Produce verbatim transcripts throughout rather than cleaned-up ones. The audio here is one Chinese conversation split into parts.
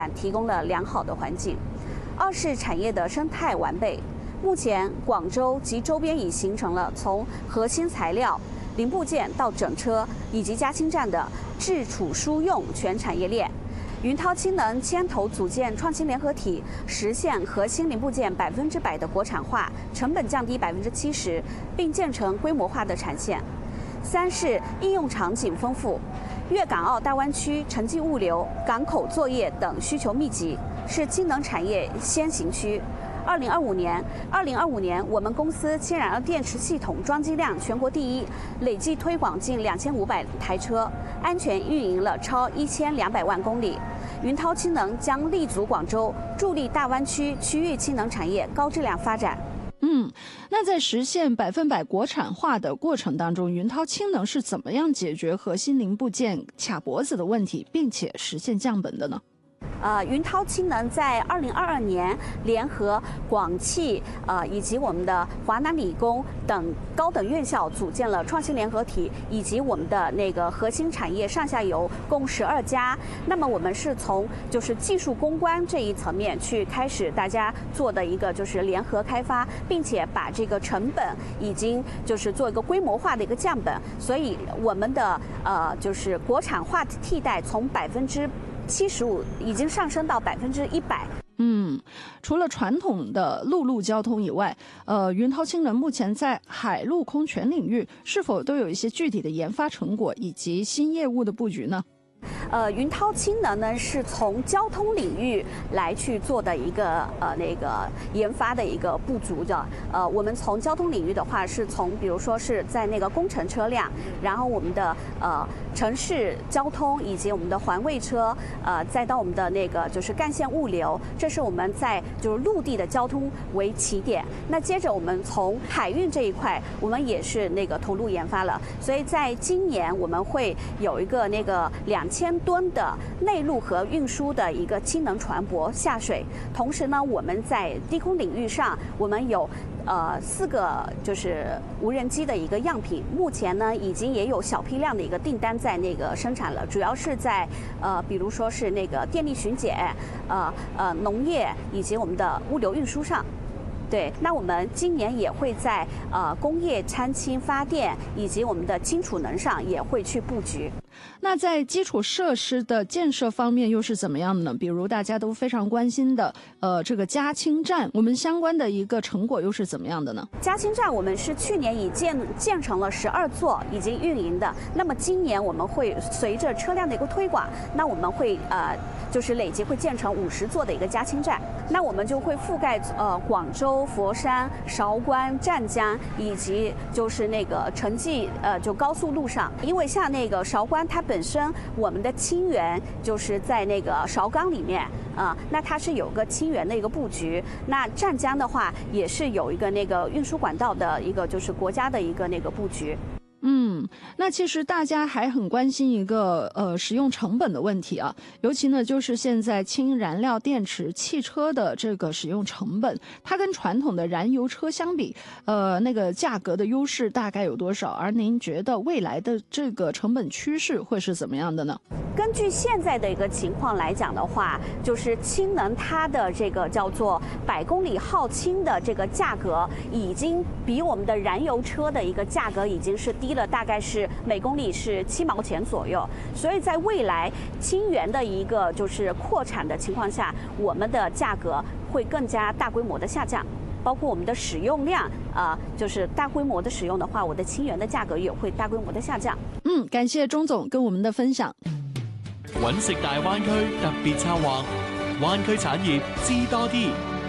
提供了良好的环境。二是产业的生态完备，目前广州及周边已形成了从核心材料、零部件到整车以及加氢站的制储输用全产业链。云涛氢能牵头组建创新联合体，实现核心零部件百分之百的国产化，成本降低百分之七十，并建成规模化的产线。三是应用场景丰富，粤港澳大湾区城际物流、港口作业等需求密集，是氢能产业先行区。二零二五年，二零二五年，我们公司氢燃料电池系统装机量全国第一，累计推广近两千五百台车，安全运营了超一千两百万公里。云涛氢能将立足广州，助力大湾区区域氢能产业高质量发展。 嗯，那在实现百分百国产化的过程当中，云涛氢能是怎么样解决核心零部件卡脖子的问题，并且实现降本的呢？ 呃，云涛氢能在二零二二年联合广汽呃以及我们的华南理工等高等院校组建了创新联合体，以及我们的那个核心产业上下游共十二家。那么我们是从就是技术攻关这一层面去开始大家做的一个就是联合开发，并且把这个成本已经就是做一个规模化的一个降本，所以我们的呃就是国产化替代从百分之七十五已经上升到百分之一百。 嗯，除了传统的陆路交通以外，呃，云涛氢能目前在海陆空全领域是否都有一些具体的研发成果以及新业务的布局呢？ 呃，云涛氢能呢是从交通领域来去做的一个呃那个研发的一个不足的。呃，我们从交通领域的话，是从比如说是在那个工程车辆，然后我们的呃城市交通以及我们的环卫车，呃，再到我们的那个就是干线物流，这是我们在就是陆地的交通为起点。那接着我们从海运这一块，我们也是那个投入研发了，所以在今年我们会有一个那个两千吨的内陆和运输的一个氢能船舶下水。同时呢，我们在低空领域上，我们有呃四个就是无人机的一个样品，目前呢已经也有小批量的一个订单在那个生产了，主要是在呃比如说是那个电力巡检、呃呃农业以及我们的物流运输上。对，那我们今年也会在呃工业参氢发电以及我们的氢储能上也会去布局。 那在基础设施的建设方面又是怎么样的呢？比如大家都非常关心的呃这个加氢站，我们相关的一个成果又是怎么样的呢？ 加氢站我们是去年已建建成了十二座，已经运营的。那么今年我们会随着车辆的一个推广，那我们会呃就是累计会建成五十座的一个加氢站。那我们就会覆盖呃广州、佛山、韶关、湛江以及就是那个城际呃就高速路上，因为像那个韶关它本身我们的氢源就是在那个韶钢里面啊、呃，那它是有个氢源的一个布局。那湛江的话也是有一个那个运输管道的一个就是国家的一个那个布局。 嗯，那其实大家还很关心一个呃使用成本的问题啊，尤其呢就是现在氢燃料电池汽车的这个使用成本，它跟传统的燃油车相比，呃那个价格的优势大概有多少？而您觉得未来的这个成本趋势会是怎么样的呢？ 根据现在的一个情况来讲的话，就是氢能它的这个叫做百公里耗氢的这个价格，已经比我们的燃油车的一个价格已经是低了，大概是每公里是七毛钱左右。所以在未来氢源的一个就是扩产的情况下，我们的价格会更加大规模的下降。包括我们的使用量啊、呃，就是大规模的使用的话，我的氢源的价格也会大规模的下降。 嗯，感谢钟总跟我们的分享。 揾食大灣區特別策劃，灣區產業知多啲。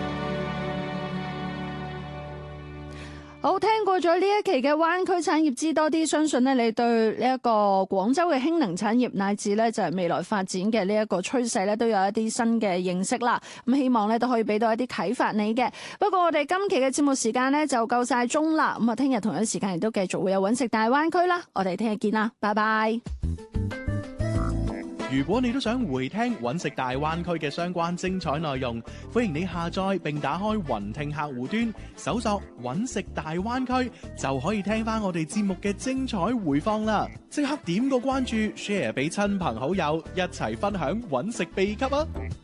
好，聽過咗呢一期嘅灣區產業知多啲，相信咧你對呢一個廣州嘅氫能產業乃至咧就係未來發展嘅呢一個趨勢咧都有一啲新嘅認識啦。咁希望咧都可以俾到一啲啟發你嘅。不過我哋今期嘅節目時間咧就夠晒鐘啦。咁啊，聽日同樣時間亦都繼續會有揾食大灣區啦。我哋聽日見啦，拜拜。 如果你都想回聽揾食大灣區嘅相關精彩內容，歡迎你下載並打開雲聽客戶端，搜索揾食大灣區，就可以聽翻我哋節目嘅精彩回放啦！即刻點個關注 ，share 俾親朋好友，一齊分享揾食秘笈啊！